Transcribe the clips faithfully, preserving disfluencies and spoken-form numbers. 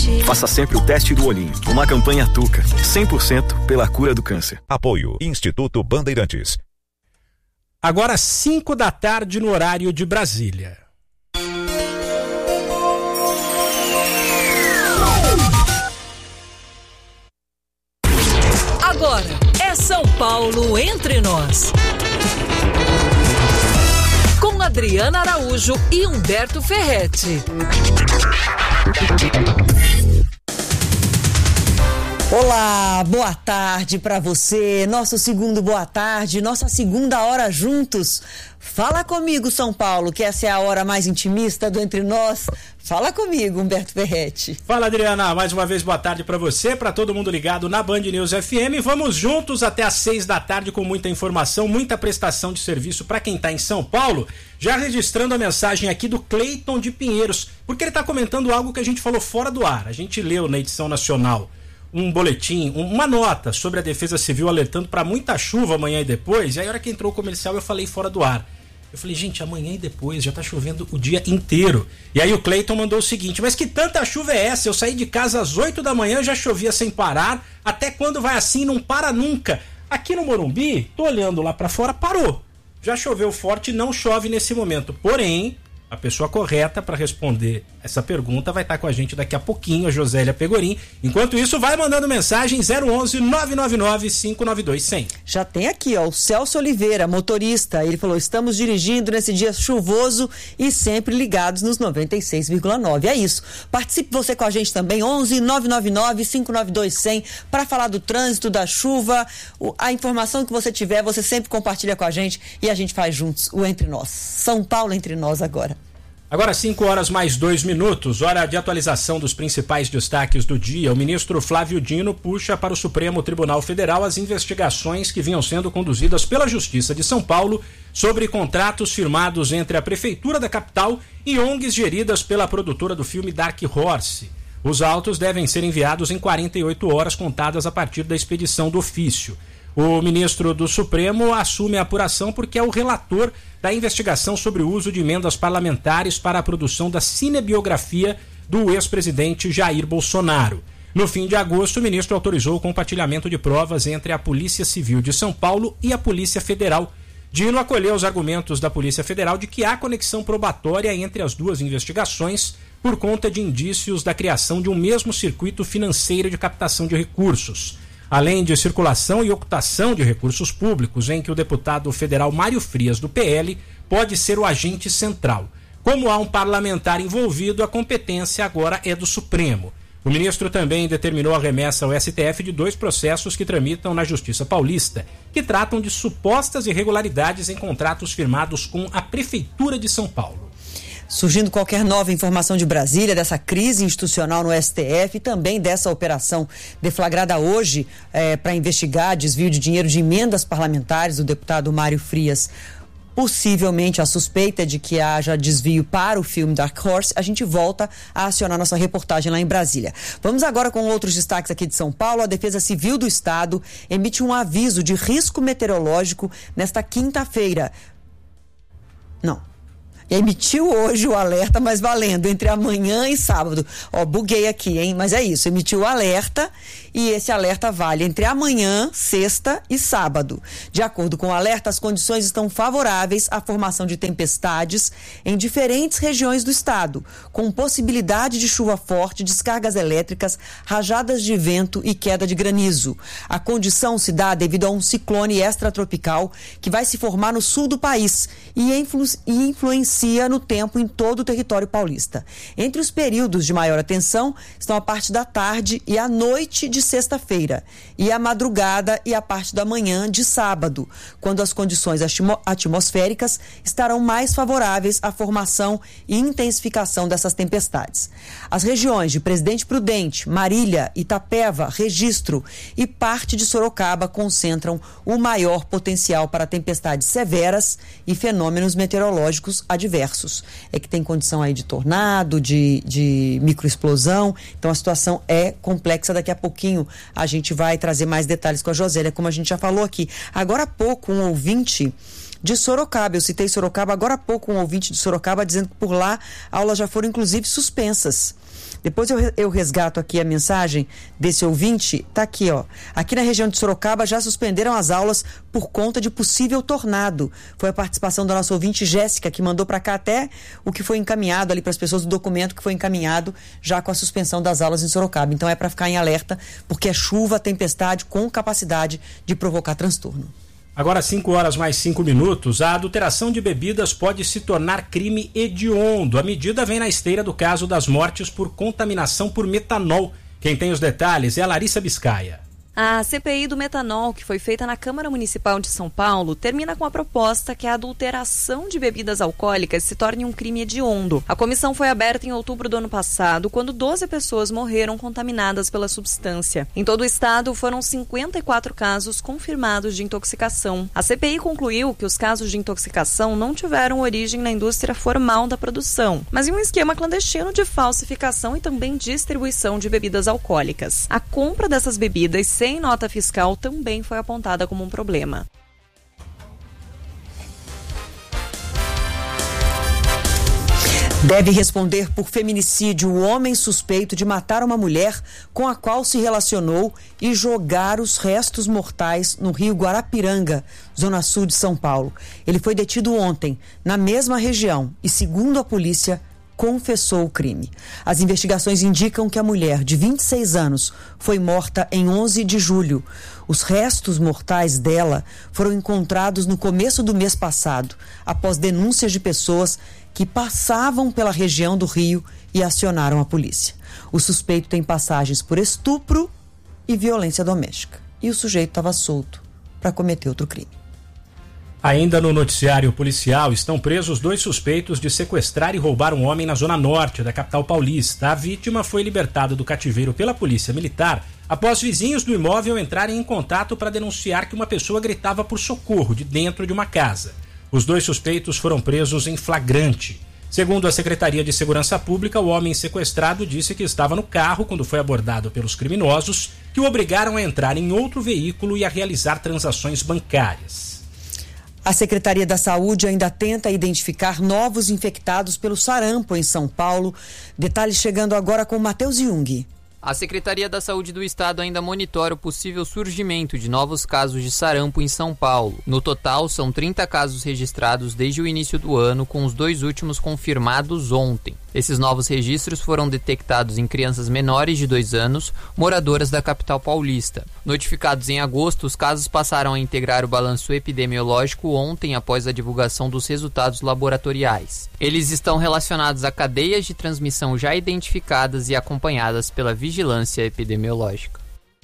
Ferretti. Faça sempre o teste do olhinho. Uma campanha Tuca, cem por cento pela cura do câncer. Apoio Instituto Bandeirantes. Agora cinco da tarde no horário de Brasília. Agora é São Paulo Entre Nós. Com Adriana Araújo e Humberto Ferretti. Olá, boa tarde para você, nosso segundo boa tarde, nossa segunda hora juntos. Fala comigo, São Paulo, que essa é a hora mais intimista do Entre Nós. Fala comigo, Humberto Ferretti. Fala, Adriana, mais uma vez boa tarde para você, para todo mundo ligado na Band News F M. Vamos juntos até às seis da tarde com muita informação, muita prestação de serviço para quem está em São Paulo. Já registrando a mensagem aqui do Cleiton de Pinheiros, porque ele está comentando algo que a gente falou fora do ar. A gente leu na edição nacional um boletim, uma nota sobre a Defesa Civil alertando para muita chuva amanhã e depois, e aí a hora que entrou o comercial eu falei fora do ar. Eu falei, gente, amanhã e depois já tá chovendo o dia inteiro. E aí o Cleiton mandou o seguinte, mas que tanta chuva é essa? Eu saí de casa às oito da manhã, já chovia sem parar, até quando vai assim, não para nunca. Aqui no Morumbi, tô olhando lá para fora, parou. Já choveu forte, não chove nesse momento. Porém, a pessoa correta para responder essa pergunta vai estar com a gente daqui a pouquinho, a Josélia Pegorim. Enquanto isso, vai mandando mensagem zero onze, nove nove nove, cinco nove dois, cem. Já tem aqui, ó, o Celso Oliveira, motorista. Ele falou, estamos dirigindo nesse dia chuvoso e sempre ligados nos noventa e seis vírgula nove. É isso. Participe você com a gente também, onze, nove nove nove, cinco nove dois, cem, para falar do trânsito, da chuva. A informação que você tiver, você sempre compartilha com a gente e a gente faz juntos o Entre Nós. São Paulo Entre Nós agora. Agora cinco horas mais dois minutos, hora de atualização dos principais destaques do dia. O ministro Flávio Dino puxa para o Supremo Tribunal Federal as investigações que vinham sendo conduzidas pela Justiça de São Paulo sobre contratos firmados entre a Prefeitura da capital e O N Gs geridas pela produtora do filme Dark Horse. Os autos devem ser enviados em quarenta e oito horas contadas a partir da expedição do ofício. O ministro do Supremo assume a apuração porque é o relator da investigação sobre o uso de emendas parlamentares para a produção da cinebiografia do ex-presidente Jair Bolsonaro. No fim de agosto, o ministro autorizou o compartilhamento de provas entre a Polícia Civil de São Paulo e a Polícia Federal. Dino acolheu os argumentos da Polícia Federal de que há conexão probatória entre as duas investigações por conta de indícios da criação de um mesmo circuito financeiro de captação de recursos, além de circulação e ocultação de recursos públicos, em que o deputado federal Mário Frias, do P L, pode ser o agente central. Como há um parlamentar envolvido, a competência agora é do Supremo. O ministro também determinou a remessa ao S T F de dois processos que tramitam na Justiça Paulista, que tratam de supostas irregularidades em contratos firmados com a Prefeitura de São Paulo. Surgindo qualquer nova informação de Brasília, dessa crise institucional no S T F e também dessa operação deflagrada hoje é, para investigar desvio de dinheiro de emendas parlamentares do deputado Mário Frias, possivelmente a suspeita de que haja desvio para o filme Dark Horse, a gente volta a acionar nossa reportagem lá em Brasília. Vamos agora com outros destaques aqui de São Paulo. A Defesa Civil do Estado emite um aviso de risco meteorológico nesta quinta-feira. Não. Emitiu hoje o alerta, mas valendo entre amanhã e sábado. Ó, buguei aqui, hein? Mas é isso, emitiu o alerta e esse alerta vale entre amanhã, sexta e sábado. De acordo com o alerta, as condições estão favoráveis à formação de tempestades em diferentes regiões do estado, com possibilidade de chuva forte, descargas elétricas, rajadas de vento e queda de granizo. A condição se dá devido a um ciclone extratropical que vai se formar no sul do país e, influ- e influencia no tempo em todo o território paulista. Entre os períodos de maior atenção estão a parte da tarde e a noite de sexta-feira e a madrugada e a parte da manhã de sábado, quando as condições atmo- atmosféricas estarão mais favoráveis à formação e intensificação dessas tempestades. As regiões de Presidente Prudente, Marília, Itapeva, Registro e parte de Sorocaba concentram o maior potencial para tempestades severas e fenômenos meteorológicos adversos. Diversos. É que tem condição aí de tornado, de, de microexplosão, então a situação é complexa. Daqui a pouquinho a gente vai trazer mais detalhes com a Josélia, como a gente já falou aqui. Agora há pouco um ouvinte de Sorocaba, eu citei Sorocaba, agora há pouco um ouvinte de Sorocaba dizendo que por lá aulas já foram inclusive suspensas. Depois eu, eu resgato aqui a mensagem desse ouvinte. Tá aqui, ó. Aqui na região de Sorocaba já suspenderam as aulas por conta de possível tornado. Foi a participação da nossa ouvinte Jéssica, que mandou para cá até o que foi encaminhado ali para as pessoas, o documento que foi encaminhado já com a suspensão das aulas em Sorocaba. Então é para ficar em alerta, porque é chuva, tempestade com capacidade de provocar transtorno. Agora, cinco horas mais cinco minutos, a adulteração de bebidas pode se tornar crime hediondo. A medida vem na esteira do caso das mortes por contaminação por metanol. Quem tem os detalhes é a Larissa Biscaia. A C P I do metanol, que foi feita na Câmara Municipal de São Paulo, termina com a proposta que a adulteração de bebidas alcoólicas se torne um crime hediondo. A comissão foi aberta em outubro do ano passado, quando doze pessoas morreram contaminadas pela substância. Em todo o estado, foram cinquenta e quatro casos confirmados de intoxicação. A C P I concluiu que os casos de intoxicação não tiveram origem na indústria formal da produção, mas em um esquema clandestino de falsificação e também distribuição de bebidas alcoólicas. A compra dessas bebidas sem Sem nota fiscal também foi apontada como um problema. Deve responder por feminicídio o homem suspeito de matar uma mulher com a qual se relacionou e jogar os restos mortais no rio Guarapiranga, zona sul de São Paulo. Ele foi detido ontem, na mesma região, e, segundo a polícia, confessou o crime. As investigações indicam que a mulher, de vinte e seis anos, foi morta em onze de julho. Os restos mortais dela foram encontrados no começo do mês passado, após denúncias de pessoas que passavam pela região do rio e acionaram a polícia. O suspeito tem passagens por estupro e violência doméstica. E o sujeito estava solto para cometer outro crime. Ainda no noticiário policial, estão presos dois suspeitos de sequestrar e roubar um homem na zona norte da capital paulista. A vítima foi libertada do cativeiro pela polícia militar após vizinhos do imóvel entrarem em contato para denunciar que uma pessoa gritava por socorro de dentro de uma casa. Os dois suspeitos foram presos em flagrante. Segundo a Secretaria de Segurança Pública, o homem sequestrado disse que estava no carro quando foi abordado pelos criminosos, que o obrigaram a entrar em outro veículo e a realizar transações bancárias. A Secretaria da Saúde ainda tenta identificar novos infectados pelo sarampo em São Paulo. Detalhes chegando agora com Matheus Jung. A Secretaria da Saúde do Estado ainda monitora o possível surgimento de novos casos de sarampo em São Paulo. No total, são trinta casos registrados desde o início do ano, com os dois últimos confirmados ontem. Esses novos registros foram detectados em crianças menores de dois anos, moradoras da capital paulista. Notificados em agosto, os casos passaram a integrar o balanço epidemiológico ontem, após a divulgação dos resultados laboratoriais. Eles estão relacionados a cadeias de transmissão já identificadas e acompanhadas pela vigilância epidemiológica.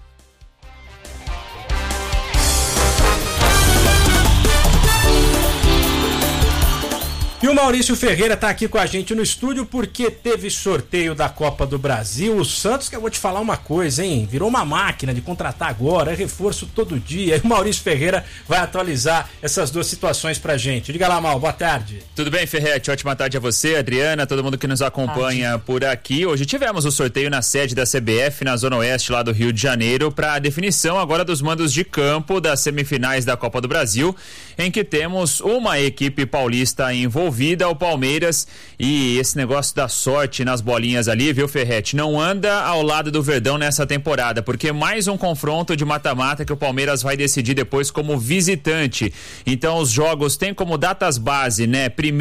E o Maurício Ferreira está aqui com a gente no estúdio porque teve sorteio da Copa do Brasil. O Santos, que eu vou te falar uma coisa, hein? Virou uma máquina de contratar agora, é reforço todo dia. E o Maurício Ferreira vai atualizar essas duas situações pra gente. Diga lá, Mal, boa tarde. Tudo bem, Ferretti? Ótima tarde a você, Adriana, todo mundo que nos acompanha tarde. Por aqui. Hoje tivemos o sorteio na sede da C B F, na Zona Oeste, lá do Rio de Janeiro, para a definição agora dos mandos de campo das semifinais da Copa do Brasil, em que temos uma equipe paulista envolvida, o Palmeiras, e esse negócio da sorte nas bolinhas ali, viu, Ferretti? Não anda ao lado do Verdão nessa temporada, porque mais um confronto de mata-mata que o Palmeiras vai decidir depois como visitante. Então os jogos têm como datas base, né? Primeiro